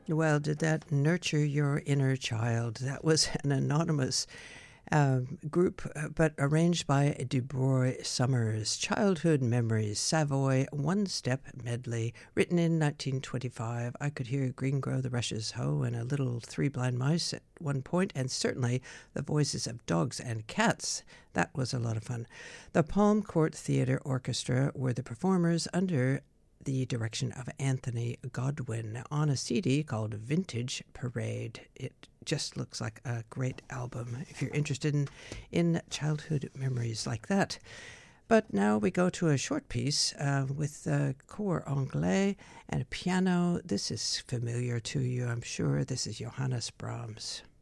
Well, did that nurture your inner child? That was an anonymous group, but arranged by Dubois Summers. Childhood Memories, Savoy, One Step Medley, written in 1925. I could hear Green Grow the Rushes Hoe and a little Three Blind Mice at one point, and certainly the voices of dogs and cats. That was a lot of fun. The Palm Court Theatre Orchestra were the performers under the direction of Anthony Godwin on a CD called Vintage Parade. It just looks like a great album if you're interested in childhood memories like that. But now we go to a short piece with Cor Anglais and a piano. This is familiar to you, I'm sure. This is Johannes Brahms.